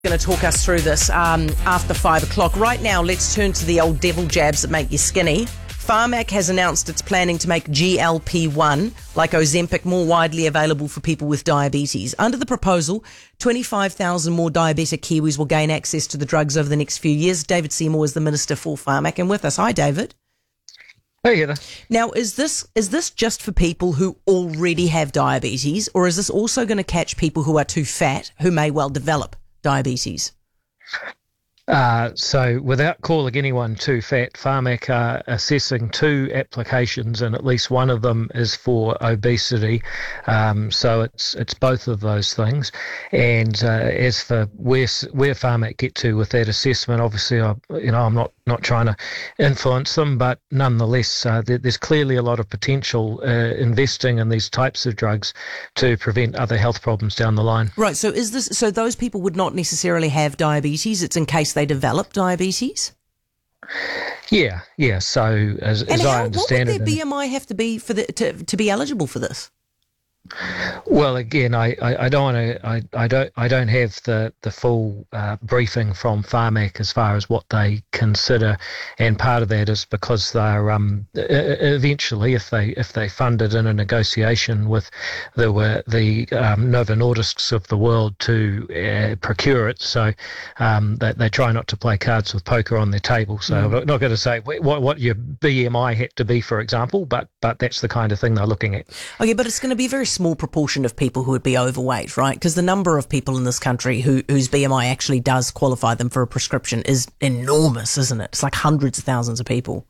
Going to talk us through this after 5 o'clock. Right now, let's turn to the old devil jabs that make you skinny. Pharmac has announced it's planning to make GLP-1, like Ozempic, more widely available for people with diabetes. Under the proposal, 25,000 more diabetic Kiwis will gain access to the drugs over the next few years. David Seymour is the Minister for Pharmac and with us. Hi, David. Hey, Heather. Now, is this just for people who already have diabetes, or is this also going to catch people who are too fat, who may well develop diabetes? So without calling anyone too fat, Pharmac are assessing two applications, and at least one of them is for obesity. So it's both of those things. And as for where Pharmac get to with that assessment, obviously, I'm not trying to influence them, but nonetheless, there's clearly a lot of potential investing in these types of drugs to prevent other health problems down the line. Right. So so those people would not necessarily have diabetes. It's in case they develop diabetes. Yeah. So as I understand it, what would their BMI have to be for to be eligible for this? Well, again, I don't have the full briefing from Pharmac as far as what they consider, and part of that is because they're eventually, if they fund it in a negotiation with the Novo Nordisks of the world to procure it, so they try not to play cards with poker on their table. So I'm not going to say what your BMI had to be, for example, but that's the kind of thing they're looking at. Okay, but it's going to be a very small proportion of people who would be overweight, right? Because the number of people in this country whose BMI actually does qualify them for a prescription is enormous, isn't it? It's like hundreds of thousands of people.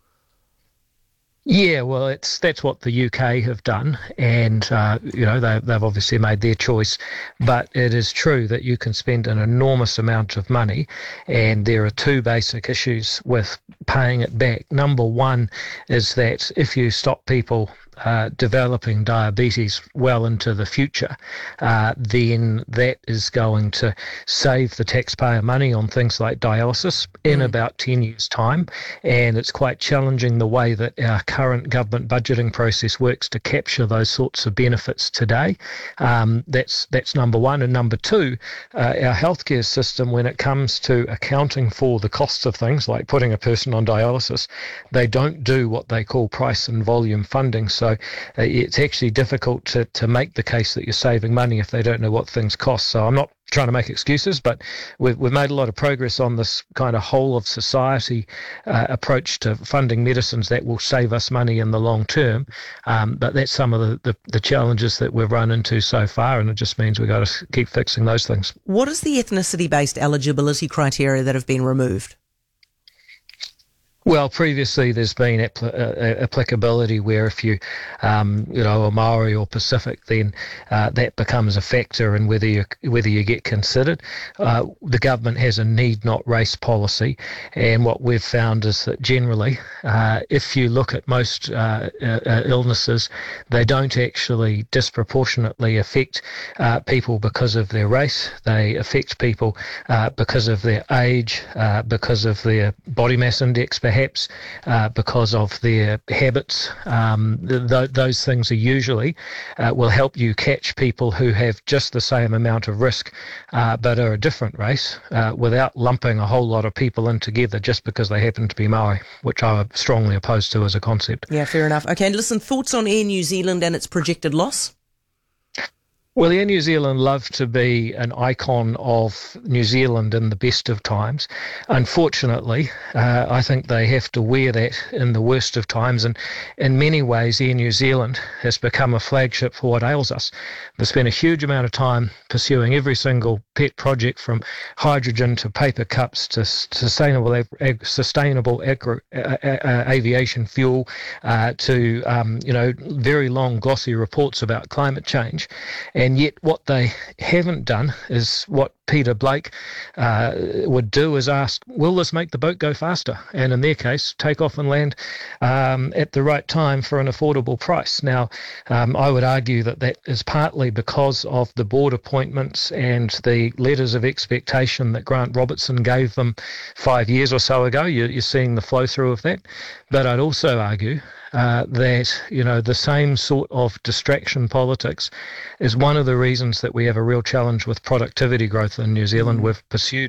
Yeah, well, that's what the UK have done, and they've obviously made their choice. But it is true that you can spend an enormous amount of money, and there are two basic issues with paying it back. Number one is that if you stop people developing diabetes well into the future, then that is going to save the taxpayer money on things like dialysis in about 10 years' time. And it's quite challenging the way that our current government budgeting process works to capture those sorts of benefits today. That's number one. And number two, our healthcare system, when it comes to accounting for the costs of things like putting a person on dialysis, they don't do what they call price and volume funding. So it's actually difficult to make the case that you're saving money if they don't know what things cost. So I'm not trying to make excuses, but we've made a lot of progress on this kind of whole of society approach to funding medicines that will save us money in the long term. But that's some of the challenges that we've run into so far, and it just means we've got to keep fixing those things. What is the ethnicity-based eligibility criteria that have been removed? Well, previously there's been applicability where if you, are Maori or Pacific, then that becomes a factor in whether you get considered. The government has a need not race policy, and what we've found is that generally, if you look at most illnesses, they don't actually disproportionately affect people because of their race. They affect people because of their age, because of their body mass index, perhaps because of their habits. Those things are usually will help you catch people who have just the same amount of risk but are a different race without lumping a whole lot of people in together just because they happen to be Maori, which I'm strongly opposed to as a concept. Yeah, fair enough. Okay, and listen, thoughts on Air New Zealand and its projected loss? Well, Air New Zealand love to be an icon of New Zealand in the best of times. Unfortunately, I think they have to wear that in the worst of times. And in many ways, Air New Zealand has become a flagship for what ails us. They spent a huge amount of time pursuing every single pet project, from hydrogen to paper cups to sustainable aviation fuel to very long glossy reports about climate change. And yet what they haven't done is what Peter Blake would do, is ask, will this make the boat go faster? And in their case, take off and land at the right time for an affordable price. Now, I would argue that is partly because of the board appointments and the letters of expectation that Grant Robertson gave them 5 years or so ago. You're seeing the flow through of that. But I'd also argue that, the same sort of distraction politics is one of the reasons that we have a real challenge with productivity growth in New Zealand. We've pursued